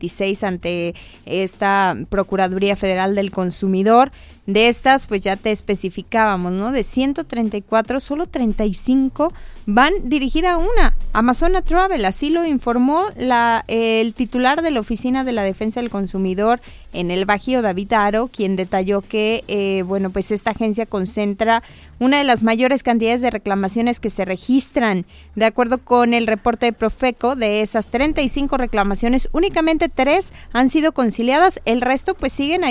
26 ante esta Procuraduría Federal del Consumidor. De estas, pues ya te especificábamos, ¿no? De 134, solo 35 van dirigida a una, Amazona Travel. Así lo informó el titular de la Oficina de la Defensa del Consumidor en el Bajío, David Aro, quien detalló que, pues esta agencia concentra una de las mayores cantidades de reclamaciones que se registran. De acuerdo con el reporte de Profeco, de esas 35 reclamaciones, únicamente 3 han sido conciliadas, el resto pues siguen ahí